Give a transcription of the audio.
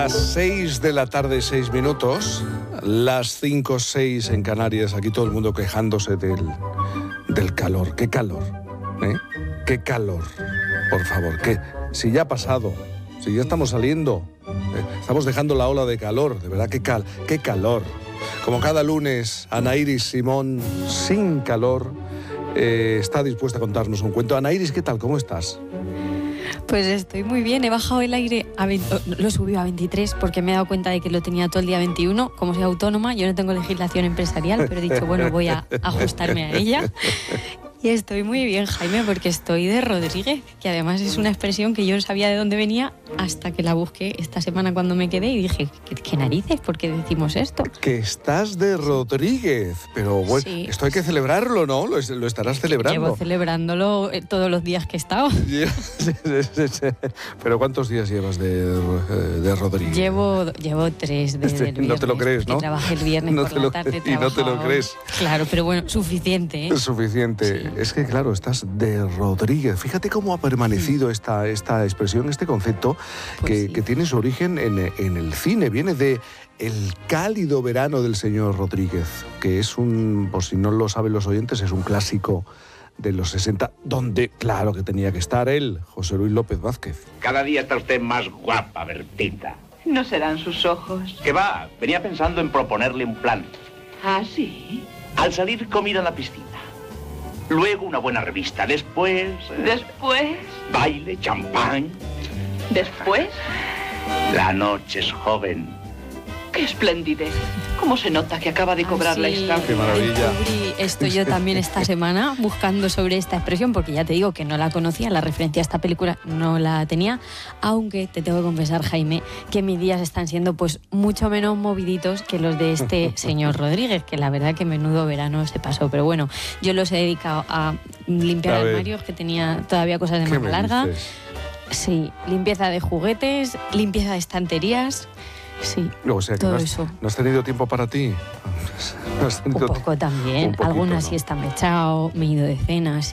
Las 6 de la tarde, 6 minutos. Las 5, 6 en Canarias. Aquí todo el mundo quejándose del calor. ¿Qué calor? ¿Qué calor? Por favor, ¿qué? Si ya ha pasado, si ya estamos saliendo, estamos dejando la ola de calor. De verdad, qué calor. Como cada lunes, Anairis Simón, sin calor, está dispuesta a contarnos un cuento. Anairis, ¿qué tal? ¿Cómo estás? Pues estoy muy bien, he bajado el aire, lo subí a 23 porque me he dado cuenta de que lo tenía todo el día 21. Como soy autónoma, yo no tengo legislación empresarial, pero he dicho, bueno, voy a ajustarme a ella. Y estoy muy bien, Jaime, porque estoy de Rodríguez, que además es una expresión que yo no sabía de dónde venía hasta que la busqué esta semana cuando me quedé y dije, ¿qué narices? ¿Por qué decimos esto? Que estás de Rodríguez, pero bueno, sí. Esto hay que celebrarlo, ¿no? Lo estarás celebrando. Llevo celebrándolo todos los días que he estado. Pero ¿cuántos días llevas de Rodríguez? Llevo 3 desde el viernes. No te lo crees, ¿no? Trabajé el viernes por la tarde. Y no te lo crees. Claro, pero bueno, suficiente, ¿eh? Es suficiente. Sí. Es que, claro, estás de Rodríguez. Fíjate cómo ha permanecido esta expresión, este concepto, pues que tiene su origen en el cine. Viene de El cálido verano del señor Rodríguez, que es por si no lo saben los oyentes, es un clásico de los 60, donde, claro que tenía que estar él, José Luis López Vázquez. Cada día está usted más guapa, Bertita. ¿No serán sus ojos? ¿Qué va? Venía pensando en proponerle un plan. ¿Ah, sí? Al salir, comida en la piscina. Luego una buena revista. Después... ¿Después? Baile, champán. ¿Después? La noche es joven. ¡Qué esplendidez! ¿Cómo se nota que acaba de cobrar la estancia? ¡Qué maravilla! Descubrí esto yo también esta semana, buscando sobre esta expresión, porque ya te digo que no la conocía, la referencia a esta película no la tenía, aunque te tengo que confesar, Jaime, que mis días están siendo pues mucho menos moviditos que los de este señor Rodríguez, que la verdad que menudo verano se pasó. Pero bueno, yo los he dedicado a limpiar armarios, que tenía todavía cosas de manga larga. Sí, limpieza de juguetes, limpieza de estanterías. Sí, o sea, que todo eso. ¿No has tenido tiempo para ti? Un poco también. Un poquito, algunas ¿no? siestas me he echado, me he ido de cenas,